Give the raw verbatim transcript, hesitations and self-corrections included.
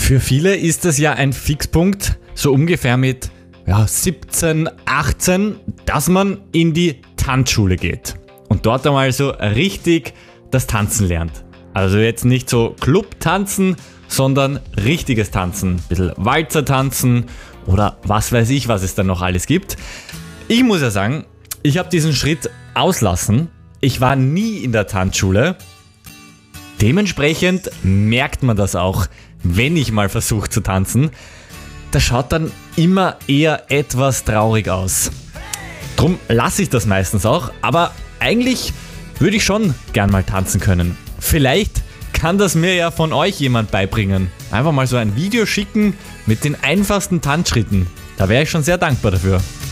Für viele ist das ja ein Fixpunkt, so ungefähr mit ja, siebzehn, achtzehn, dass man in die Tanzschule geht und dort einmal so richtig das Tanzen lernt. Also jetzt nicht so Club-Tanzen, sondern richtiges Tanzen. Ein bisschen Walzer tanzen oder was weiß ich, was es dann noch alles gibt. Ich muss ja sagen, ich habe diesen Schritt auslassen. Ich war nie in der Tanzschule. Dementsprechend merkt man das auch, wenn ich mal versuche zu tanzen. Das schaut dann immer eher etwas traurig aus. Drum lasse ich das meistens auch, aber eigentlich würde ich schon gern mal tanzen können. Vielleicht kann das mir ja von euch jemand beibringen. Einfach mal so ein Video schicken mit den einfachsten Tanzschritten. Da wäre ich schon sehr dankbar dafür.